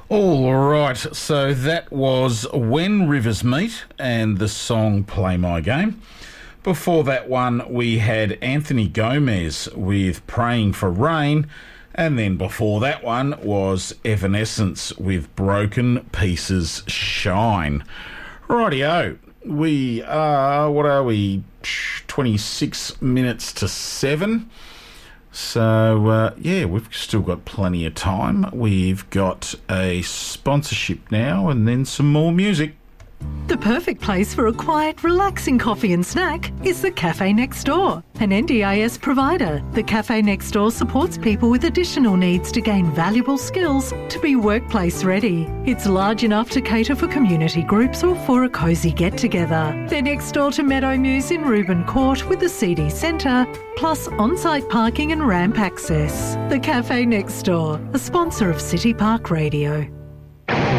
All right, so that was When Rivers Meet and the song Play My Game. Before that one, we had Anthony Gomez with Praying for Rain. And then before that one was Evanescence with Broken Pieces Shine. Rightio, we are, 26 minutes to 7. So, we've still got plenty of time. We've got a sponsorship now and then some more music. The perfect place for a quiet, relaxing coffee and snack is the Cafe Next Door, an NDIS provider. The Cafe Next Door supports people with additional needs to gain valuable skills to be workplace ready. It's large enough to cater for community groups or for a cosy get-together. They're next door to Meadow Muse in Reuben Court with the CD Centre, plus on-site parking and ramp access. The Cafe Next Door, a sponsor of City Park Radio.